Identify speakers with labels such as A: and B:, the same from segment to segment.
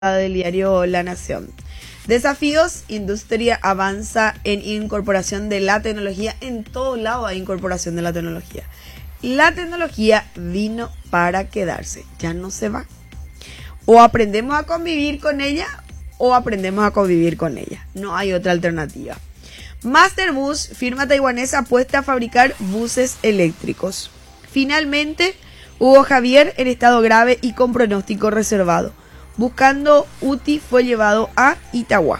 A: del diario La Nación. Desafíos, industria avanza en incorporación de la tecnología. En todo lado hay incorporación de la tecnología. La tecnología vino para quedarse, ya no se va. O aprendemos a convivir con ella o aprendemos a convivir con ella. No hay otra alternativa. Masterbus, firma taiwanesa, apuesta a fabricar buses eléctricos. Finalmente, Hugo Javier en estado grave y con pronóstico reservado. Buscando UTI fue llevado a Itagua.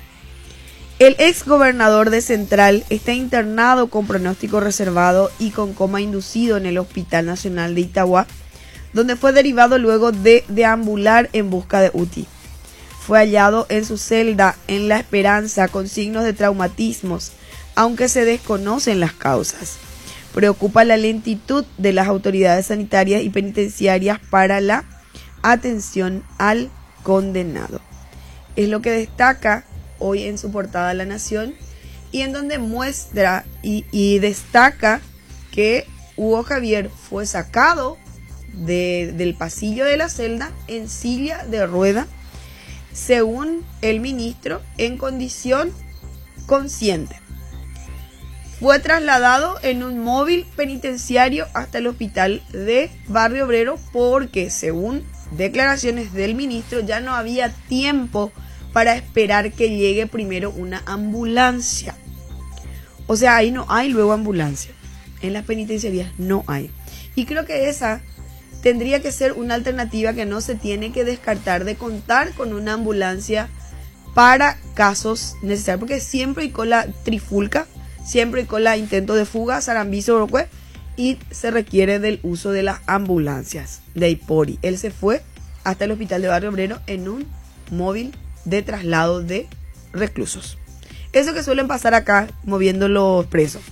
A: El ex gobernador de Central está internado con pronóstico reservado y con coma inducido en el Hospital Nacional de Itagua, donde fue derivado luego de deambular en busca de UTI. Fue hallado en su celda en La Esperanza con signos de traumatismos, aunque se desconocen las causas. Preocupa la lentitud de las autoridades sanitarias y penitenciarias para la atención al condenado. Es lo que destaca hoy en su portada La Nación, y en donde muestra y destaca que Hugo Javier fue sacado del pasillo de la celda en silla de rueda, según el ministro, en condición consciente. Fue trasladado en un móvil penitenciario hasta el hospital de Barrio Obrero porque, según declaraciones del ministro, ya no había tiempo para esperar que llegue primero una ambulancia. O sea, ahí no hay luego ambulancia. En las penitenciarías no hay. Y creo que esa tendría que ser una alternativa que no se tiene que descartar, de contar con una ambulancia para casos necesarios. Porque siempre hay cola trifulca, siempre hay cola intento de fuga, sarambizo, y se requiere del uso de las ambulancias de Ipori. Él se fue hasta el hospital de Barrio Obrero en un móvil de traslado de reclusos. Eso que suelen pasar acá moviendo los presos.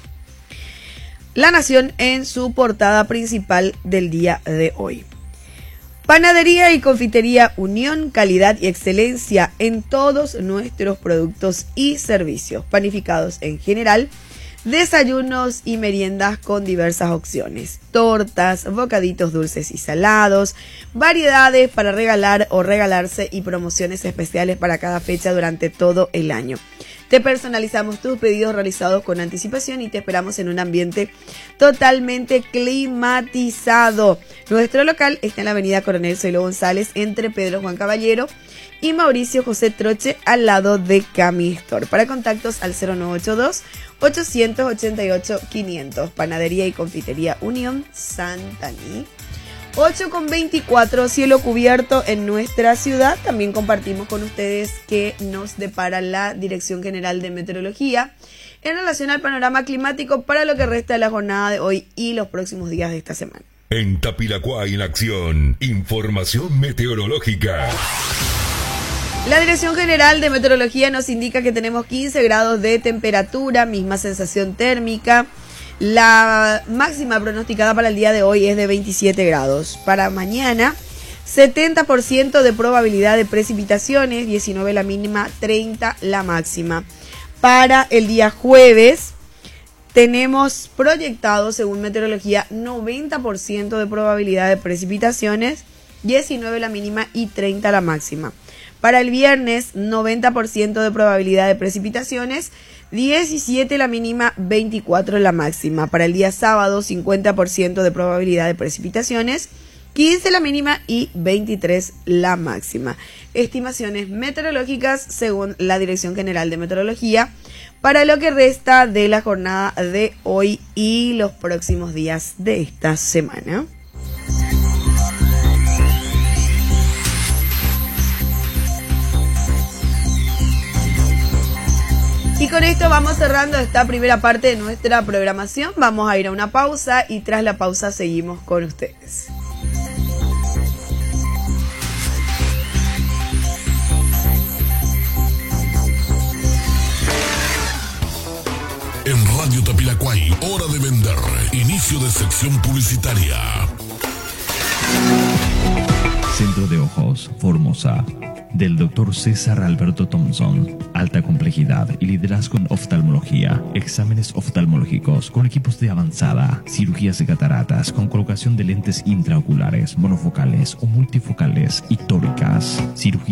A: La Nación en su portada principal del día de hoy. Panadería y confitería Unión, calidad y excelencia en todos nuestros productos y servicios. Panificados en general, desayunos y meriendas con diversas opciones. Tortas, bocaditos dulces y salados, variedades para regalar o regalarse y promociones especiales para cada fecha durante todo el año. Te personalizamos tus pedidos realizados con anticipación y te esperamos en un ambiente totalmente climatizado. Nuestro local está en la avenida Coronel Zoilo González, entre Pedro Juan Caballero y Mauricio José Troche, al lado de Cami Store. Para contactos al 0982-888-500. Panadería y confitería Unión, Santaní. 8:24, cielo cubierto en nuestra ciudad. También compartimos con ustedes que nos depara la Dirección General de Meteorología en relación al panorama climático para lo que resta de la jornada de hoy y los próximos días de esta semana.
B: En Tapiracuá en acción, información meteorológica.
A: La Dirección General de Meteorología nos indica que tenemos 15 grados de temperatura, misma sensación térmica. La máxima pronosticada para el día de hoy es de 27 grados. Para mañana, 70% de probabilidad de precipitaciones, 19 la mínima, 30 la máxima. Para el día jueves, tenemos proyectado, según meteorología, 90% de probabilidad de precipitaciones, 19 la mínima y 30 la máxima. Para el viernes, 90% de probabilidad de precipitaciones, 17 la mínima, 24 la máxima. Para el día sábado, 50% de probabilidad de precipitaciones, 15 la mínima y 23 la máxima. Estimaciones meteorológicas según la Dirección General de Meteorología para lo que resta de la jornada de hoy y los próximos días de esta semana. Y con esto vamos cerrando esta primera parte de nuestra programación. Vamos a ir a una pausa y tras la pausa seguimos con ustedes.
B: En Radio Tapiracuay, hora de vender. Inicio de sección publicitaria.
C: Centro de Ojos Formosa. del Dr. César Alberto Thompson. Alta complejidad y liderazgo en oftalmología. Exámenes oftalmológicos con equipos de avanzada. Cirugías de cataratas con colocación de lentes intraoculares, monofocales o multifocales y tóricas. Cirugía